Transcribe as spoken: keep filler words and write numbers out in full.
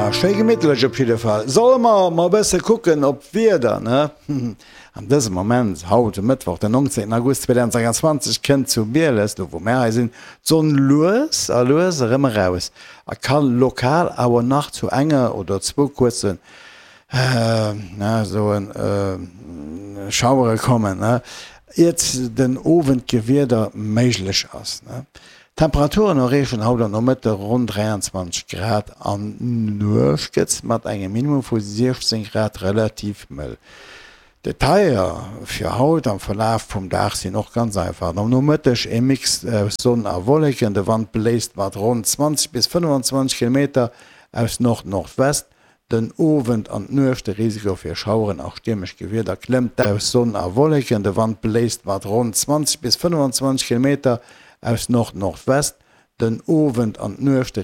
Ja, schön gemütlich auf jeden Fall. Sollen wir mal besser gucken, ob wir da, ne? An diesem Moment, heute Mittwoch, den neunzehnten August zweitausendzweiundzwanzig, kennt zu Bierles, wo wir sind, so ein Los, ein Los, immer raus. Er kann lokal, aber nach zu enger oder zwei kurzen, äh, na, so ein äh, Schauer kommen, ne? Jetzt den Ofengewehr da möglich ist, ne? Temperaturen erreichen haut no Mitte rund dreiundzwanzig Grad an Nuschketz mat engem Minimum vu sechzehn Grad relativ mëll. Detailer fir Haut am Verlauf vum Dach sinn noch ganz einfach. Am no Mëttech e Mix äh, Sonn a Wolleken, de Wand beléist mat rund zwanzig bis fünfundzwanzig Kilometer aus Nord-Nordwest. Den Ofent an nuchte Risiko fir Schauren auch stimmech Gewier, der klemmt aus Sonn a Wolleken, de Wand beléist mat rund zwanzig bis fünfundzwanzig Kilometer aus Nord-Nordwest, den Ofent an nuchte